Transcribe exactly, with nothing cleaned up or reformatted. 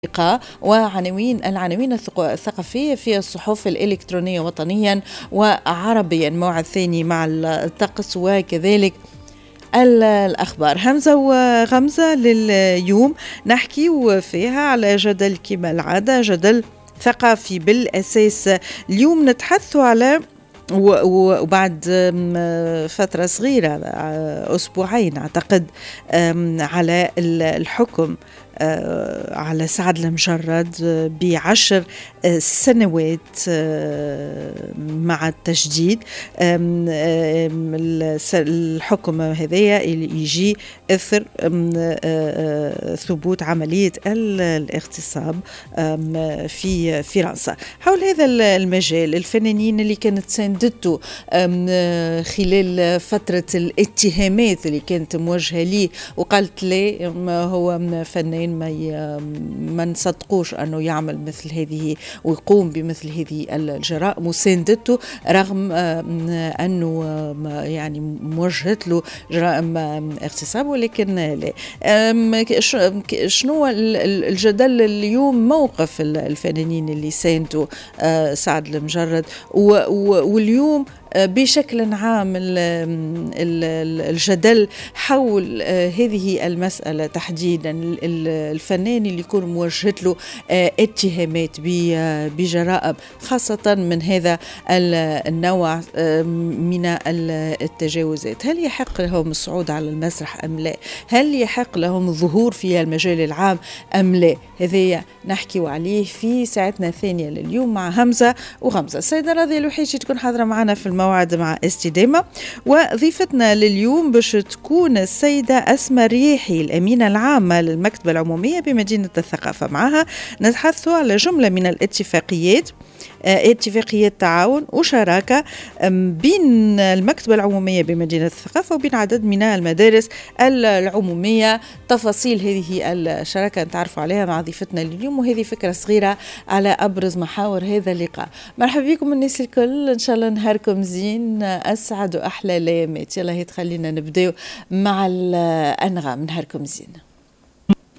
اللقاء وعناوين العناوين الثقافية في الصحف الإلكترونية وطنيا وعربيا. موعد ثاني مع الطقس وكذلك الأخبار. همزة وغمزة لليوم نحكي فيها على جدل كما العادة، جدل ثقافي بالأساس. اليوم نتحدث على وبعد فترة صغيرة، أسبوعين أعتقد، على الحكم على سعد المجرد بعشر سنوات مع التجديد. الحكم هذايا يجي اثر ثبوت عملية الاغتصاب في فرنسا. حول هذا المجال الفنانين اللي كانت ساندته خلال فترة الاتهامات اللي كانت موجهة ليه وقالت لي هو فنان ما ما نصدقوش أنه يعمل مثل هذه ويقوم بمثل هذه الجرائم، وساندته رغم أنه يعني موجهت له جرائم اغتصاب، ولكن لا. شنو الجدل اليوم؟ موقف الفنانين اللي ساندوا سعد المجرد، واليوم بشكل عام الجدل حول هذه المسألة تحديدا. الفنان اللي يكون موجهت له اتهامات بجرائم خاصة من هذا النوع من التجاوزات، هل يحق لهم الصعود على المسرح أم لا؟ هل يحق لهم الظهور في المجال العام أم لا؟ هذا نحكي عليه في ساعتنا الثانية لليوم مع همزة وغمزة. السيدة راضية الوحيشي تكون حاضرة معنا في الموعد مع استدامة، وضيفتنا لليوم باش تكون السيدة أسماء ريحي، الأمينة العامة للمكتبة العمومية بمدينة الثقافة. معها نتحدث على جملة من الاتفاقيات، اتفاقية تعاون وشراكة بين المكتبة العمومية بمدينة الثقافة وبين عدد من المدارس العمومية. تفاصيل هذه الشراكة نتعرفوا عليها مع ضيفتنا اليوم، وهذه فكرة صغيرة على أبرز محاور هذا اللقاء. مرحبا بكم الناس الكل، إن شاء الله نهاركم زين، أسعد وأحلى ليامات. يلا هي تخلينا نبدأ مع الأنغام. نهاركم زين.